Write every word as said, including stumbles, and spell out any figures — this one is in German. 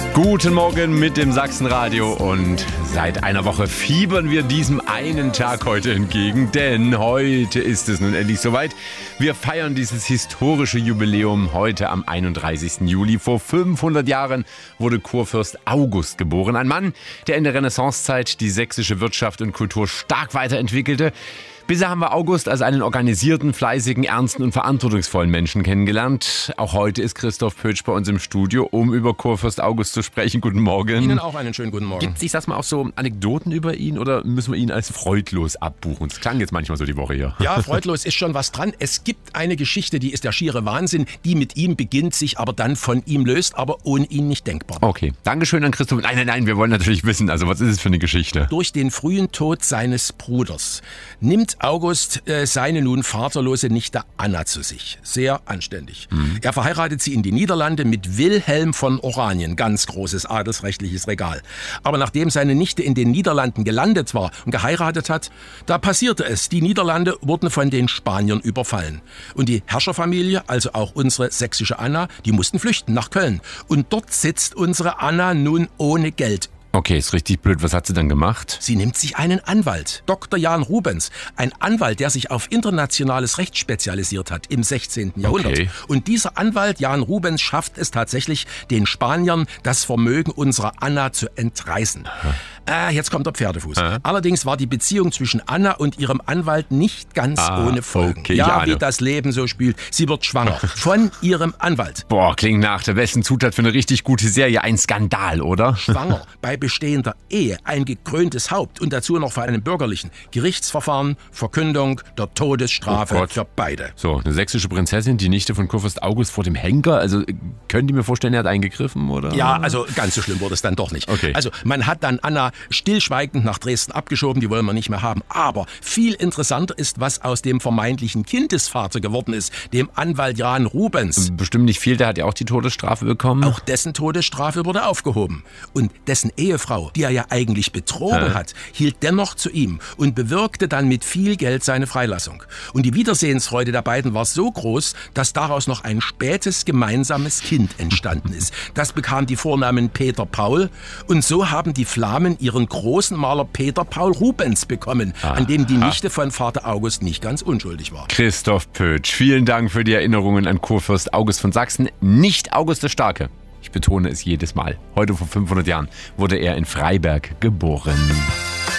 Guten Morgen mit dem Sachsenradio und seit einer Woche fiebern wir diesem einen Tag heute entgegen, denn heute ist es nun endlich soweit. Wir feiern dieses historische Jubiläum heute am einunddreißigsten Juli. Vor fünfhundert Jahren wurde Kurfürst August geboren, ein Mann, der in der Renaissancezeit die sächsische Wirtschaft und Kultur stark weiterentwickelte. Bisher haben wir August als einen organisierten, fleißigen, ernsten und verantwortungsvollen Menschen kennengelernt. Auch heute ist Christoph Pötsch bei uns im Studio, um über Kurfürst August zu sprechen. Guten Morgen. Ihnen auch einen schönen guten Morgen. Gibt es, ich sag's mal, auch so Anekdoten über ihn oder müssen wir ihn als freudlos abbuchen? Das klang jetzt manchmal so die Woche hier. Ja, freudlos ist schon was dran. Es gibt eine Geschichte, die ist der schiere Wahnsinn, die mit ihm beginnt, sich aber dann von ihm löst, aber ohne ihn nicht denkbar. Okay, Dankeschön an Christoph. Nein, nein, nein, wir wollen natürlich wissen, also was ist es für eine Geschichte? Durch den frühen Tod seines Bruders nimmt August äh, seine nun vaterlose Nichte Anna zu sich. Sehr anständig. Mhm. Er verheiratet sie in die Niederlande mit Wilhelm von Oranien. Ganz großes adelsrechtliches Regal. Aber nachdem seine Nichte in den Niederlanden gelandet war und geheiratet hat, da passierte es. Die Niederlande wurden von den Spaniern überfallen. Und die Herrscherfamilie, also auch unsere sächsische Anna, die mussten flüchten nach Köln. Und dort sitzt unsere Anna nun ohne Geld. Okay, ist richtig blöd. Was hat sie dann gemacht? Sie nimmt sich einen Anwalt, Doktor Jan Rubens. Ein Anwalt, der sich auf internationales Recht spezialisiert hat im sechzehnten Jahrhundert. Okay. Und dieser Anwalt, Jan Rubens, schafft es tatsächlich, den Spaniern das Vermögen unserer Anna zu entreißen. Äh, jetzt kommt der Pferdefuß. Aha. Allerdings war die Beziehung zwischen Anna und ihrem Anwalt nicht ganz ah, ohne Folgen. Okay, ja, wie das Leben so spielt. Sie wird schwanger von ihrem Anwalt. Boah, klingt nach der besten Zutat für eine richtig gute Serie. Ein Skandal, oder? Schwanger bei bestehender Ehe, ein gekröntes Haupt und dazu noch vor einem bürgerlichen Gerichtsverfahren, Verkündung der Todesstrafe oh für beide. So, eine sächsische Prinzessin, die Nichte von Kurfürst August vor dem Henker. Also können die mir vorstellen, er hat eingegriffen, oder? Ja, also ganz so schlimm wurde es dann doch nicht. Okay. Also man hat dann Anna stillschweigend nach Dresden abgeschoben, die wollen wir nicht mehr haben. Aber viel interessanter ist, was aus dem vermeintlichen Kindesvater geworden ist, dem Anwalt Jan Rubens. Bestimmt nicht viel, der hat ja auch die Todesstrafe bekommen. Auch dessen Todesstrafe wurde aufgehoben. Und dessen Ehefrau, die er ja eigentlich betrogen äh. hat, hielt dennoch zu ihm und bewirkte dann mit viel Geld seine Freilassung. Und die Wiedersehensfreude der beiden war so groß, dass daraus noch ein spätes gemeinsames Kind entstanden ist. Das bekam die Vornamen Peter Paul und so haben die Flamen ihren großen Maler Peter Paul Rubens bekommen, ah, an dem die Nichte von Vater August nicht ganz unschuldig war. Christoph Pötsch, vielen Dank für die Erinnerungen an Kurfürst August von Sachsen, nicht August der Starke. Ich betone es jedes Mal. Heute vor fünfhundert Jahren wurde er in Freiberg geboren.